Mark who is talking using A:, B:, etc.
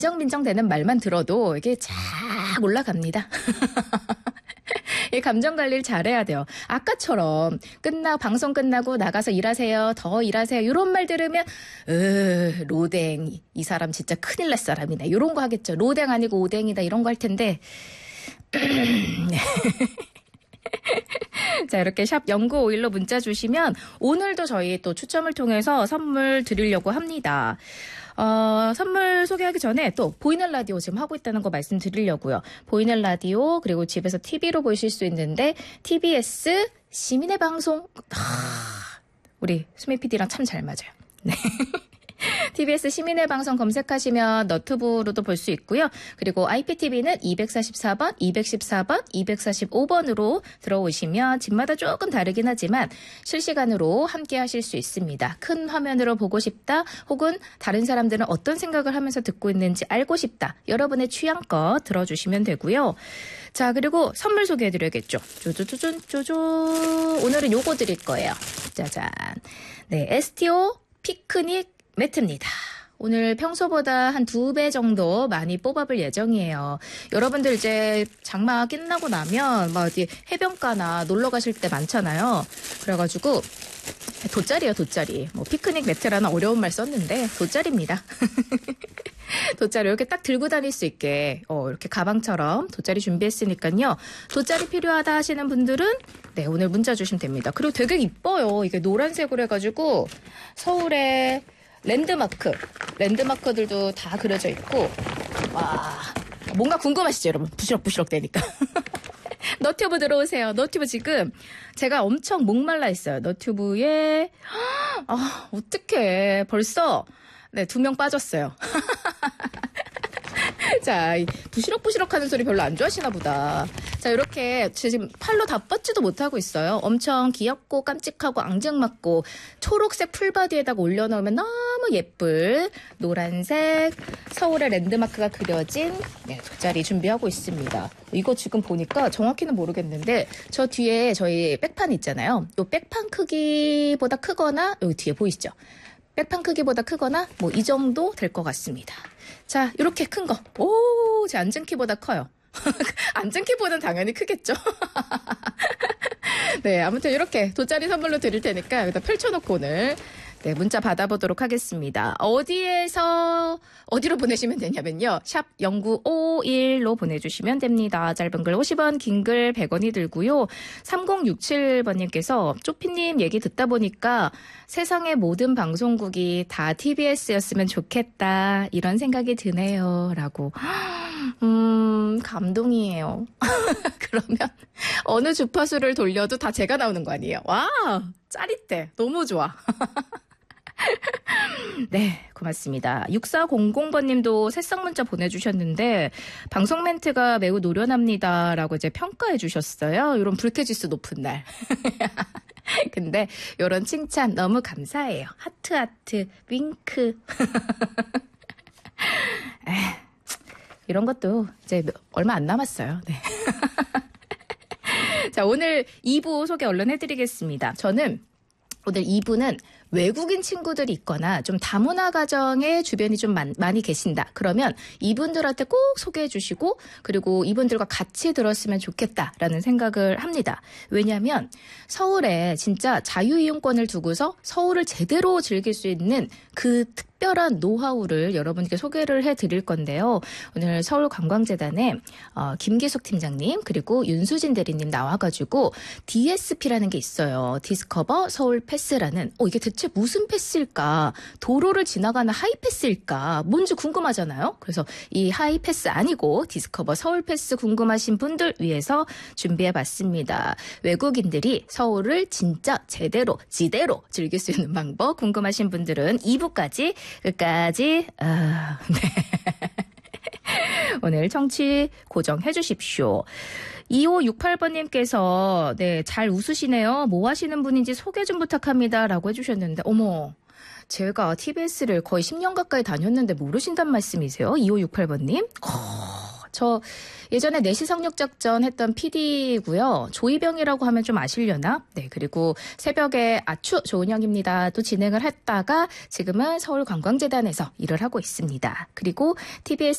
A: 민정민정 되는 말만 들어도 이게 쫙 올라갑니다. 이 감정 관리를 잘해야 돼요. 아까처럼 방송 끝나고 나가서 일하세요. 더 일하세요. 이런 말 들으면 로댕 이 사람 진짜 큰일 날 사람이네. 이런 거 하겠죠. 로댕 아니고 오댕이다 이런 거 할 텐데 자, 이렇게 샵 0951로 문자 주시면 오늘도 저희 또 추첨을 통해서 선물 드리려고 합니다. 선물 소개하기 전에 또 보이는 라디오 지금 하고 있다는 거 말씀드리려고요. 보이는 라디오 그리고 집에서 TV로 보실 수 있는데 TBS 시민의 방송 우리 수미 PD랑 참 잘 맞아요. 네. TBS 시민의 방송 검색하시면 너튜브로도 볼 수 있고요. 그리고 IPTV는 244번, 214번, 245번으로 들어오시면 집마다 조금 다르긴 하지만 실시간으로 함께 하실 수 있습니다. 큰 화면으로 보고 싶다 혹은 다른 사람들은 어떤 생각을 하면서 듣고 있는지 알고 싶다. 여러분의 취향껏 들어주시면 되고요. 자, 그리고 선물 소개해드려야겠죠. 쪼쪼쪼쪼쪼. 오늘은 요거 드릴 거예요. 짜잔. 네, STO 피크닉 매트입니다. 오늘 평소보다 한 2배 정도 많이 뽑아볼 예정이에요. 여러분들 이제 장마 끝나고 나면 막 어디 해변가나 놀러 가실 때 많잖아요. 그래가지고 돗자리요, 돗자리. 뭐 피크닉 매트라는 어려운 말 썼는데 돗자리입니다. 돗자리 이렇게 딱 들고 다닐 수 있게 이렇게 가방처럼 돗자리 준비했으니까요. 돗자리 필요하다 하시는 분들은 네, 오늘 문자 주시면 됩니다. 그리고 되게 이뻐요. 이게 노란색으로 해가지고 서울의 랜드마크들도 다 그려져 있고 와 뭔가 궁금하시죠 여러분? 부시럭부시럭 되니까. 너튜브 들어오세요. 너튜브 지금 제가 엄청 목말라 있어요. 너튜브에 어떡해 벌써 네, 2명 빠졌어요. 자, 부시럭부시럭 하는 소리 별로 안 좋아하시나 보다. 자, 이렇게 지금 팔로 다 뻗지도 못하고 있어요. 엄청 귀엽고 깜찍하고 앙증맞고 초록색 풀바디에다가 올려놓으면 너무 예쁠 노란색 서울의 랜드마크가 그려진 네, 돗자리 준비하고 있습니다. 이거 지금 보니까 정확히는 모르겠는데 저 뒤에 저희 백판 있잖아요. 이 백판 크기보다 크거나 여기 뒤에 보이시죠? 백판 크기보다 크거나 뭐 이 정도 될 것 같습니다. 자, 이렇게 큰 거. 오, 제 앉은 키보다 커요. 앉은 키보다는 당연히 크겠죠. 네, 아무튼 이렇게 돗자리 선물로 드릴 테니까 여기다 펼쳐놓고 오늘 네, 문자 받아보도록 하겠습니다. 어디로 보내시면 되냐면요. 샵 0951로 보내주시면 됩니다. 짧은 글 50원, 긴 글 100원이 들고요. 3067번님께서 쪼피님 얘기 듣다 보니까 세상의 모든 방송국이 다 TBS였으면 좋겠다. 이런 생각이 드네요. 라고. 감동이에요. 그러면 어느 주파수를 돌려도 다 제가 나오는 거 아니에요? 와, 짜릿해. 너무 좋아. 네, 고맙습니다. 6400번님도 새싹 문자 보내주셨는데 방송 멘트가 매우 노련합니다. 라고 이제 평가해 주셨어요. 이런 불쾌지수 높은 날. 근데 이런 칭찬 너무 감사해요. 하트, 윙크. 이런 것도 이제 얼마 안 남았어요. 네. 자, 오늘 2부 소개 얼른 해드리겠습니다. 저는 오늘 2부는 외국인 친구들이 있거나 좀 다문화 가정의 주변이 좀 많이 계신다. 그러면 이분들한테 꼭 소개해 주시고 그리고 이분들과 같이 들었으면 좋겠다라는 생각을 합니다. 왜냐하면 서울에 진짜 자유이용권을 두고서 서울을 제대로 즐길 수 있는 그 특별한 노하우를 여러분께 소개를 해드릴 건데요. 오늘 서울관광재단에 김기숙 팀장님 그리고 윤수진 대리님 나와가지고 DSP라는 게 있어요. 디스커버 서울 패스라는 이게 대체 무슨 패스일까? 도로를 지나가는 하이패스일까? 뭔지 궁금하잖아요. 그래서 이 하이패스 아니고 디스커버 서울 패스 궁금하신 분들 위해서 준비해봤습니다. 외국인들이 서울을 진짜 제대로 지대로 즐길 수 있는 방법 궁금하신 분들은 2부까지 끝까지 네. 오늘 청취 고정해 주십시오. 2568번님께서 네, 잘 웃으시네요. 뭐 하시는 분인지 소개 좀 부탁합니다. 라고 해주셨는데 어머 제가 TBS를 거의 10년 가까이 다녔는데 모르신단 말씀이세요? 2568번님? 저 예전에 내시 성역작전 했던 PD고요. 조이병이라고 하면 좀 아시려나? 네, 그리고 새벽에 아추 조은영입니다. 또 진행을 했다가 지금은 서울관광재단에서 일을 하고 있습니다. 그리고 TBS